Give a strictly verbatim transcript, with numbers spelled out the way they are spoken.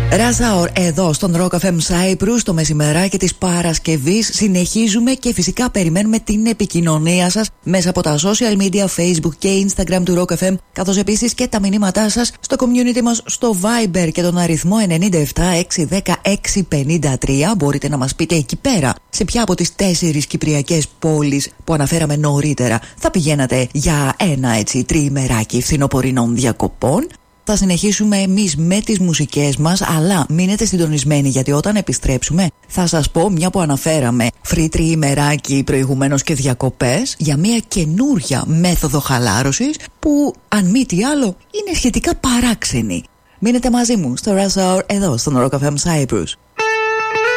Rush Hour εδώ στον Rock εφ εμ Cyprus το μεσημεράκι της Παρασκευής. Συνεχίζουμε και φυσικά περιμένουμε την επικοινωνία σας μέσα από τα social media, Facebook και Instagram του Rock εφ εμ, καθώς επίσης και τα μηνύματά σας στο community μας στο Viber και τον αριθμό εννιά επτά έξι ένα μηδέν έξι πέντε τρία. Μπορείτε να μας πείτε εκεί πέρα σε ποια από τις τέσσερις κυπριακές πόλεις που αναφέραμε νωρίτερα θα πηγαίνατε για ένα έτσι τριημεράκι φθινοπορεινών διακοπών. Θα συνεχίσουμε εμείς με τις μουσικές μας, αλλά μείνετε συντονισμένοι γιατί όταν επιστρέψουμε θα σας πω, μια που αναφέραμε free τριημεράκι προηγουμένως και διακοπές, για μια καινούρια μέθοδο χαλάρωσης που αν μη τι άλλο είναι σχετικά παράξενη. Μείνετε μαζί μου στο Rush Hour εδώ στον Rock εφ εμ Cyprus.